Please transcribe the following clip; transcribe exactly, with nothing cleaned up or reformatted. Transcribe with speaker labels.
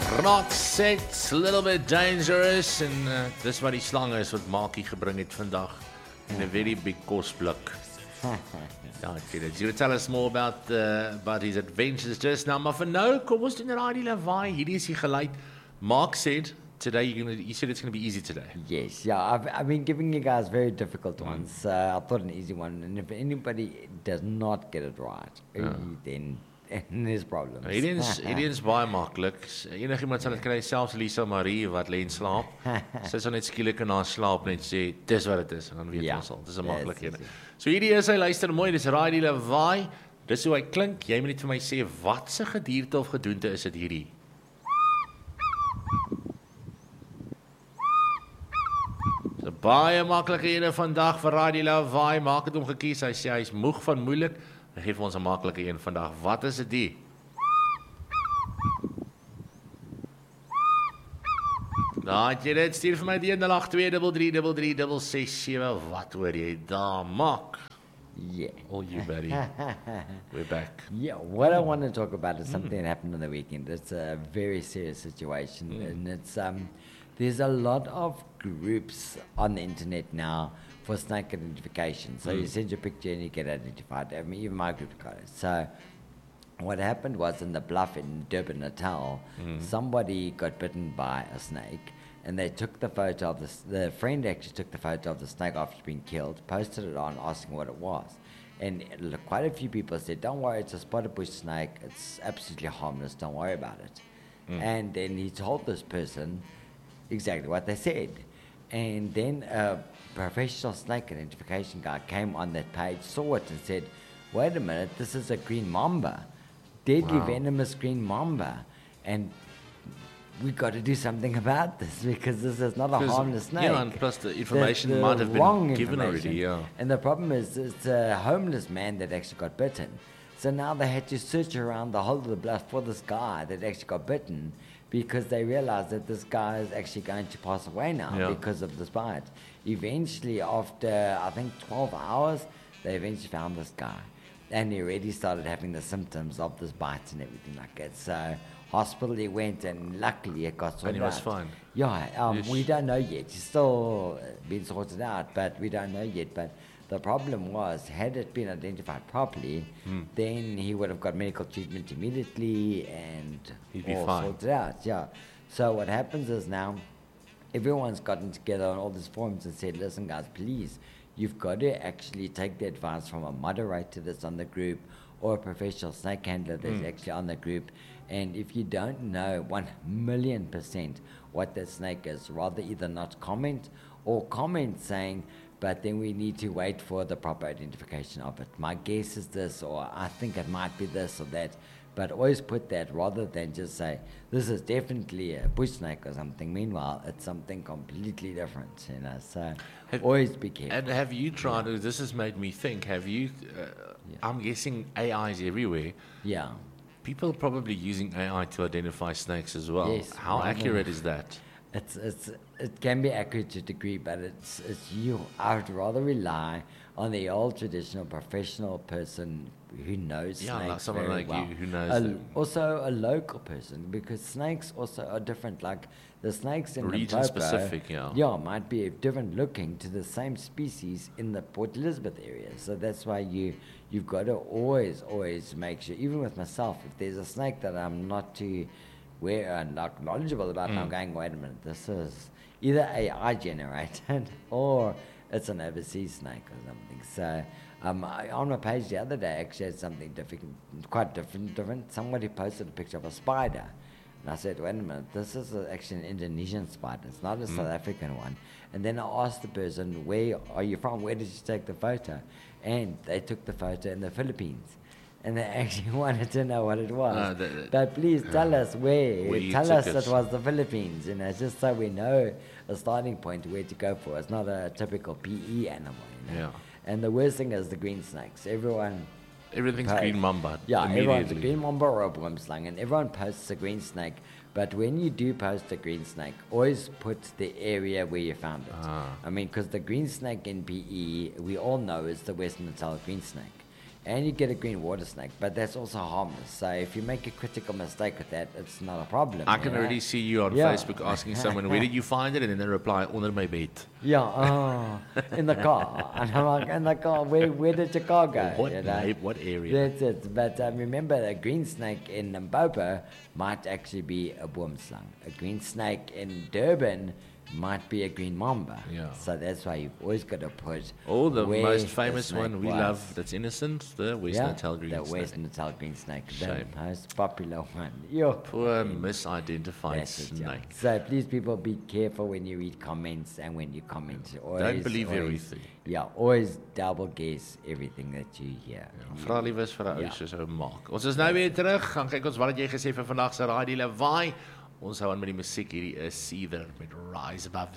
Speaker 1: Rock Set's Little Bit Dangerous en uh, dis wat die slang is wat Maakie gebring het vandag in 'n very big kosblik. Ja, okay, you will tell us more about uh, about his adventures just now, maar vir nou, kom ons doen raai die lawaai. Hierdie is die geluid. Mark said today you're gonna, you said it's going to be easy today.
Speaker 2: Yes, yeah, I've, I've been giving you guys very difficult ones. Uh, I thought an easy one, and if anybody does not get it right,
Speaker 1: Yeah.
Speaker 2: then and there's problems.
Speaker 1: Hierdie is hierdie is baie maklik. Enigiemand sal dit kry, selfs Lisa Marie wat lê en slaap. Sy sal net skielik in haar slaap net sê dis wat dit is en dan weet
Speaker 2: Ja,
Speaker 1: ons al. Dis 'n
Speaker 2: dis
Speaker 1: maklike een.
Speaker 2: easy.
Speaker 1: So hierdie is hy luister mooi, dis raai die lawaai. Dis hoe hy klink. Jy moet net vir my sê wat se gedierte of gedoente is dit hierdie? So baie maklike ene vandag vir raai die lawaai. Maak dit hom gekies. Hy sê hy's moeg van moeilik. Hy gee vir ons 'n maklike een vandag. Wat is dit die? Daai jy dit stuur vir my die een nul agt twee drie drie drie drie drie ses sewe. Wat hoor jy daar, Maak?
Speaker 2: Yeah.
Speaker 1: Oh, you buddy. We're back.
Speaker 2: Yeah, what I want to talk about is something that happened on the weekend. It's a very serious situation,
Speaker 1: Mm.
Speaker 2: and it's um, there's a lot of groups on the internet now for snake identification. So you
Speaker 1: Mm.
Speaker 2: send your picture and you get identified. I mean, even my group got it. So what happened was in the Bluff in Durban, Natal,
Speaker 1: Mm.
Speaker 2: somebody got bitten by a snake. And they took the photo of the, the friend actually took the photo of the snake after being killed, posted it on, asking what it was. And look, quite a few people said, don't worry, it's a spotted bush snake. It's absolutely harmless. Don't worry about it.
Speaker 1: Mm.
Speaker 2: And then he told this person exactly what they said. And then a professional snake identification guy came on that page, saw it and said, wait a minute, this is a green mamba. Deadly
Speaker 1: Wow.
Speaker 2: venomous green mamba. And we got to do something about this because this is not a
Speaker 1: 'Cause,
Speaker 2: harmless snake.
Speaker 1: yeah, and plus the information
Speaker 2: The- the
Speaker 1: might have been
Speaker 2: wrong
Speaker 1: given already,
Speaker 2: information.
Speaker 1: yeah.
Speaker 2: And the problem is it's a homeless man that actually got bitten. So now they had to search around the whole of the Bluff for this guy that actually got bitten because they realized that this guy is actually going to pass away now
Speaker 1: Yeah.
Speaker 2: because of this bite. Eventually, after I think twelve hours, they eventually found this guy. And he already started having the symptoms of this bite and everything like that. So hospital he went, and luckily it got sorted
Speaker 1: And he was
Speaker 2: out.
Speaker 1: fine.
Speaker 2: Yeah, um,
Speaker 1: Yes.
Speaker 2: we don't know yet. It's still being sorted out, but we don't know yet. But the problem was, had it been identified properly,
Speaker 1: Hmm.
Speaker 2: then he would have got medical treatment immediately and
Speaker 1: He'd be
Speaker 2: all
Speaker 1: fine.
Speaker 2: sorted out. Yeah. So what happens is now, everyone's gotten together on all these forums and said, listen guys, please, you've got to actually take the advice from a moderator that's on the group or a professional snake handler that's
Speaker 1: Mm.
Speaker 2: actually on the group. And if you don't know one million percent what that snake is, rather either not comment or comment saying, but then we need to wait for the proper identification of it. My guess is this, or I think it might be this or that. But always put that rather than just say, this is definitely a bush snake or something. Meanwhile, it's something completely different, you know. So
Speaker 1: Have-
Speaker 2: always be careful.
Speaker 1: And have you tried, this has made me think, have you, uh,
Speaker 2: Yeah.
Speaker 1: I'm guessing A Is everywhere.
Speaker 2: Yeah.
Speaker 1: People are probably using A I to identify snakes as well.
Speaker 2: Yes,
Speaker 1: How
Speaker 2: rather-
Speaker 1: accurate is that?
Speaker 2: It's it's it can be accurate to a degree, but it's it's you. I would rather rely on the old traditional professional person who knows
Speaker 1: Yeah,
Speaker 2: snakes
Speaker 1: like someone
Speaker 2: very
Speaker 1: like
Speaker 2: well.
Speaker 1: you who knows
Speaker 2: A-
Speaker 1: them.
Speaker 2: Also, a local person, because snakes also are different. Like the snakes in
Speaker 1: Region
Speaker 2: Limpopo,
Speaker 1: specific, yeah.
Speaker 2: yeah, might be different looking to the same species in the Port Elizabeth area. So that's why you you've got to always always make sure. Even with myself, if there's a snake that I'm not too aware and not knowledgeable about, I'm
Speaker 1: Mm.
Speaker 2: going, wait a minute, this is either A I generated or it's an overseas snake or something. So um, I, on my page the other day, I actually had something different, quite different. Different. Somebody posted a picture of a spider, and I said, wait a minute, this is a, actually an Indonesian spider. It's not a
Speaker 1: Mm.
Speaker 2: South African one. And then I asked the person, where are you from? Where did you take the photo? And they took the photo in the Philippines. And they actually wanted to know what it was.
Speaker 1: Uh, the- the-
Speaker 2: but please tell us where.
Speaker 1: Where you
Speaker 2: tell
Speaker 1: took
Speaker 2: us
Speaker 1: it.
Speaker 2: it was the Philippines, you know, just so we know a starting point where to go for. It's not a typical P E animal, you know.
Speaker 1: Yeah.
Speaker 2: And the worst thing is the green snakes. Everyone,
Speaker 1: Everything's
Speaker 2: Right.
Speaker 1: green mamba.
Speaker 2: yeah, everyone's a
Speaker 1: immediately.
Speaker 2: green mamba or a boomslang, and everyone posts a green snake. But when you do post a green snake, always put the area where you found it.
Speaker 1: Ah.
Speaker 2: I mean, because the green snake in P E, we all know is the Western Natal green snake. and you get a green water snake, but that's also harmless. So if you make a critical mistake with that, it's not a problem.
Speaker 1: I can
Speaker 2: you know?
Speaker 1: already see you on
Speaker 2: Yeah.
Speaker 1: Facebook asking someone, where did you find it? And then they reply, under my bed.
Speaker 2: Yeah, oh, in the car. And I'm like, in the car, where, where did your car go?
Speaker 1: What,
Speaker 2: you know?
Speaker 1: na- what area?
Speaker 2: That's it. But um, remember, a green snake in Limpopo might actually be a boomslang. A green snake in Durban might be a green mamba.
Speaker 1: Yeah.
Speaker 2: So that's why you've always got to put.
Speaker 1: Oh, the
Speaker 2: where
Speaker 1: most
Speaker 2: the
Speaker 1: famous
Speaker 2: snake
Speaker 1: one we
Speaker 2: was.
Speaker 1: love that's innocent, the West
Speaker 2: Yeah,
Speaker 1: Natal green
Speaker 2: the
Speaker 1: snake.
Speaker 2: West Natal green snake, the
Speaker 1: Shame.
Speaker 2: most popular one. Yo.
Speaker 1: Poor misidentified
Speaker 2: That's it, yeah.
Speaker 1: snake.
Speaker 2: So please, people, be careful when you read comments and when you comment. Always,
Speaker 1: believe
Speaker 2: always,
Speaker 1: everything.
Speaker 2: Yeah, always double guess everything that you hear. You-
Speaker 1: Vra liewes vir 'n ou
Speaker 2: Ja.
Speaker 1: soos ou Maak. Ons is nou weer terug. Gaan kyk ons wat het jy gesê vir vandag se Radio Lawaai. Ons hou aan met die musiek. Hierdie is Seether met Rise Above the